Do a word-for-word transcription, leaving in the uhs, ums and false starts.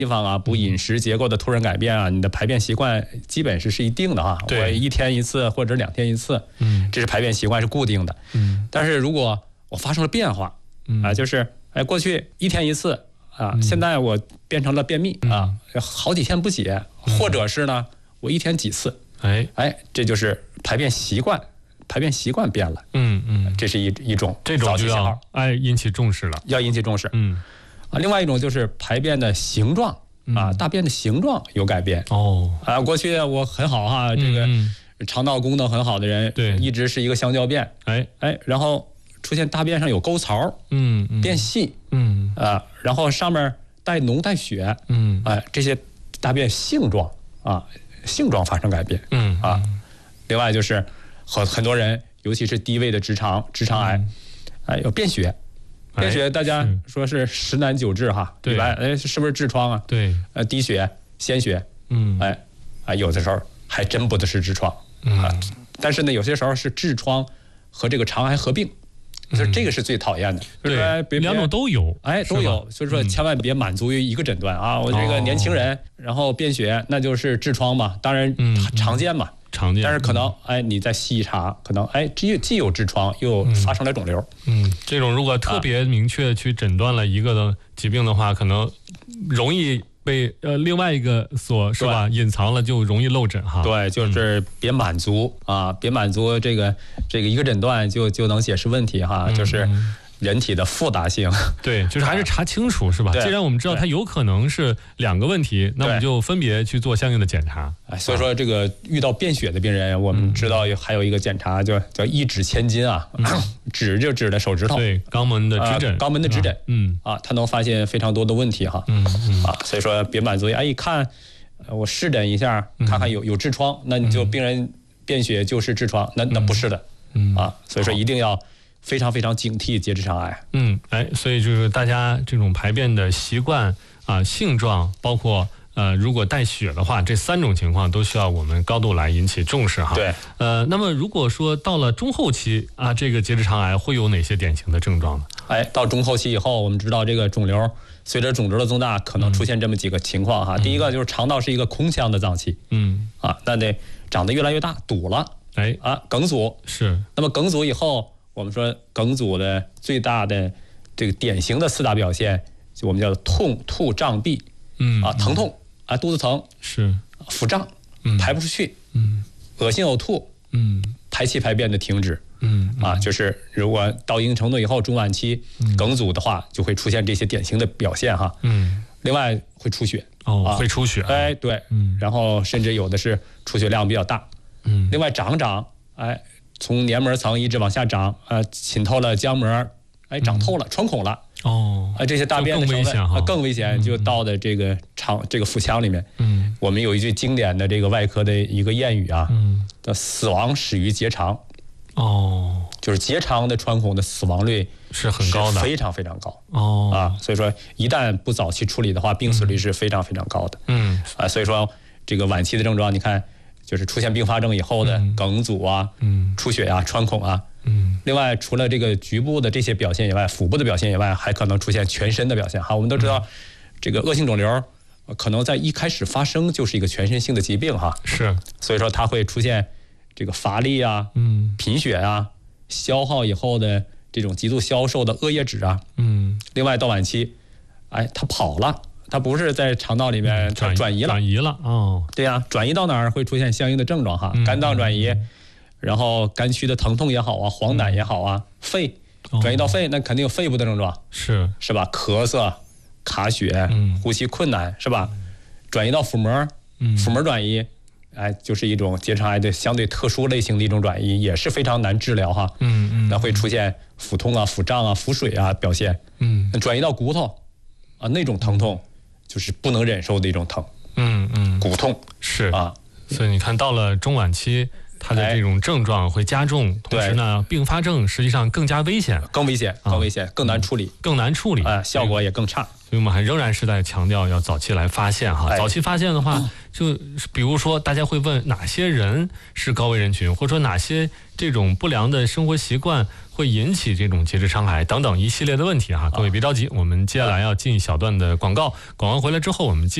地方啊，不饮食结构的突然改变啊，你的排便习惯基本是是一定的哈。我一天一次或者两天一次，嗯，这是排便习惯是固定的。嗯，但是如果我发生了变化，嗯啊，就是哎过去一天一次啊，现在我变成了便秘啊，好几天不解，或者是呢我一天几次，哎哎，这就是排便习惯。排便习惯变了，嗯嗯，这是一一种这种就要哎引起重视了， 要引起重视，嗯啊，另外一种就是排便的形状啊，大便的形状有改变哦啊，过去我很好哈，这个肠道功能很好的人，对，一直是一个香蕉便，哎哎，然后出现大便上有沟槽，嗯，变细，嗯啊，然后上面带脓带血，嗯，哎，这些大便性状啊，性状发生改变，嗯啊，另外就是。很很多人，尤其是低位的直肠直肠癌，哎，有便血，便血大家说是十难九治哈，对吧？哎，是不是痔疮啊？对，呃，低血、鲜血，嗯，哎，啊，有的时候还真不的是痔疮，啊，但是呢，有些时候是痔疮和这个肠癌合并，所以这个是最讨厌的。 对，两种都有， 哎，都有，所以说千万别满足于一个诊断啊。我这个年轻人，然后便血，那就是痔疮嘛，当然常见嘛。 常见， 但是可能哎，你再细一查，可能哎，既既有痔疮，又发生了肿瘤。 嗯，这种如果特别明确去诊断了一个的疾病的话，可能容易被呃另外一个所是吧隐藏了，就容易漏诊哈。 对，就是别满足、嗯、啊，别满足这个这个一个诊断就就能解释问题哈，嗯、就是。人体的复杂性， 对，就是还是查清楚是吧？既然我们知道它有可能是两个问题，那我们就分别去做相应的检查。 哎，所以说这个遇到便血的病人，我们知道还有一个检查叫叫一指千金啊，指就指的手指头， 对，肛门的指诊， 肛门的指诊，嗯啊，它能发现非常多的问题哈，嗯啊，所以说别满足于哎一看，我试诊一下，看看有有痔疮，那你就病人便血就是痔疮，那那不是的，嗯啊，所以说一定要。非常非常警惕结直肠癌。 嗯，哎，所以就是大家这种排便的习惯啊、性状，包括呃，如果带血的话，这三种情况都需要我们高度来引起重视哈。 对。 呃，那么如果说到了中后期啊，这个结直肠癌会有哪些典型的症状呢？ 哎，到中后期以后，我们知道这个肿瘤随着肿瘤的增大，可能出现这么几个情况哈。嗯、第一个就是肠道是一个空腔的脏器，嗯，啊，那得长得越来越大，堵了，哎啊，梗阻是。 那么梗阻以后。我们说梗阻的最大的这个典型的四大表现，就我们叫痛、吐、胀、闭，嗯啊，疼痛啊，肚子疼是， 腹胀，嗯，排不出去，嗯，恶心呕吐，嗯，排气排便的停止，嗯啊，就是如果到一定程度以后，中晚期梗阻的话，就会出现这些典型的表现哈，嗯，另外会出血， 哦，会出血， 哎对，嗯，然后甚至有的是出血量比较大，嗯，另外长长，哎。从黏膜层一直往下长，呃，浸透了浆膜，哎，长透了，穿孔了，哦，啊，这些大便的成分啊更危险，就到的这个肠这个腹腔里面。嗯，我们有一句经典的这个外科的一个谚语啊，嗯，叫死亡始于结肠。哦，就是结肠的穿孔的死亡率是很高的， 非常非常高。哦，啊，所以说一旦不早期处理的话，病死率是非常非常高的。嗯，啊，所以说这个晚期的症状，你看。就是出现并发症以后的梗阻啊、嗯、出血啊、穿孔啊。嗯，另外除了这个局部的这些表现以外，腹部的表现以外，还可能出现全身的表现。哈，我们都知道，这个恶性肿瘤可能在一开始发生就是一个全身性的疾病哈。 是， 所以说它会出现这个乏力啊、嗯、贫血啊、消耗以后的这种极度消瘦的恶液质啊。嗯，另外到晚期，哎，它跑了。它不是在肠道里面转转移了， 转移了哦， 对呀、啊，转移到哪儿会出现相应的症状哈，肝脏转移，嗯、然后肝区的疼痛也好啊，黄疸也好啊，肺转移到肺，那肯定有肺部的症状， 是是吧？咳嗽、卡血、嗯、呼吸困难是吧？转移到腹膜，嗯、腹膜转移，哎，就是一种结肠癌的相对特殊类型的一种转移，也是非常难治疗哈。嗯嗯，那会出现腹痛啊、腹胀啊、腹水啊表现。嗯，转移到骨头啊，那种疼痛。就是不能忍受的一种疼，嗯嗯，骨痛是啊，所以你看到了中晚期， 它的这种症状会加重，同时呢，并发症实际上更加危险， 更危险，更危险，更难处理， 更难处理， 啊，效果也更差。 所以我们还仍然是在强调要早期来发现哈。早期发现的话，就比如说大家会问哪些人是高危人群，或者说哪些这种不良的生活习惯会引起这种结直肠癌等等一系列的问题哈。各位别着急，我们接下来要进一小段的广告，广告回来之后我们继